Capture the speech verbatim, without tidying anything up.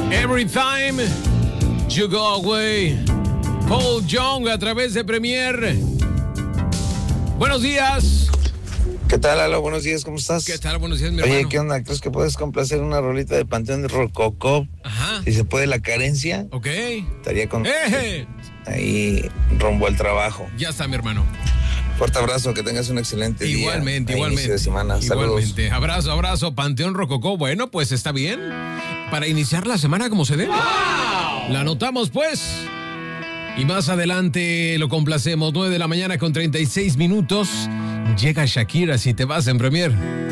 Every Time You Go Away. Paul Young a través de Premier. Buenos días. ¿Qué tal, Lalo? Buenos días, ¿cómo estás? ¿Qué tal? Buenos días, mi Oye, hermano. ¿qué onda? ¿Crees que puedes complacer una rolita de Panteón de Rococó? Ajá. Si se puede, La Carencia. Ok. Estaría con... ¡Eh! ahí rumbo al trabajo. Ya está, mi hermano. Fuerte abrazo, que tengas un excelente Igualmente, día. igualmente. Inicio de semana. Igualmente. Saludos. Abrazo, abrazo. Panteón Rococó. Bueno, pues está bien. Para iniciar la semana como se debe. ¡Wow! La anotamos, pues. Y más adelante lo complacemos. nueve de la mañana con treinta y seis minutos. Llega Shakira, si te vas en Premier.